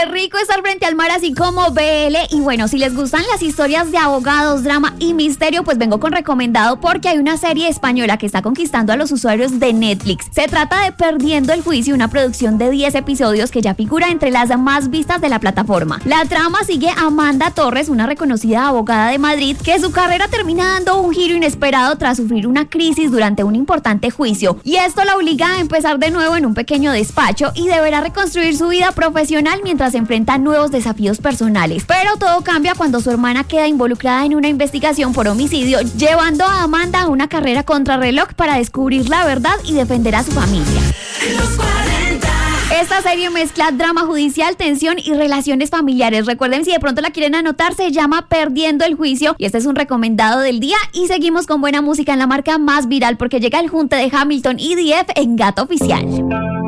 Qué rico estar frente al mar así como BL. Y bueno, si les gustan las historias de abogados, drama y misterio, pues vengo con recomendado porque hay una serie española que está conquistando a los usuarios de Netflix. Se trata de Perdiendo el Juicio, una producción de 10 episodios que ya figura entre las más vistas de la plataforma. La trama sigue a Amanda Torres, una reconocida abogada de Madrid, que su carrera termina dando un giro inesperado tras sufrir una crisis durante un importante juicio. Y esto la obliga a empezar de nuevo en un pequeño despacho y deberá reconstruir su vida profesional mientras enfrenta nuevos desafíos personales. Pero todo cambia cuando su hermana queda involucrada en una investigación por homicidio, llevando a Amanda a una carrera contrarreloj para descubrir la verdad y defender a su familia. Esta serie mezcla drama judicial, tensión y relaciones familiares. Recuerden, si de pronto la quieren anotar, se llama Perdiendo el Juicio y este es un recomendado del día. Y seguimos con buena música en la marca más viral porque llega el junte de Hamilton y DF en Gato Oficial.